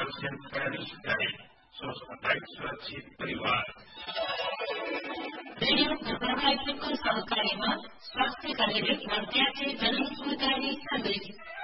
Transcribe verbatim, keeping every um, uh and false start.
और संस्कारी सुधारे स्वस्थ सुरक्षित परिवार रेडियो प्रभावितको सहकारीमा स्वास्थ्य कार्यरत मध्याचे जनसुनकारी सन्देश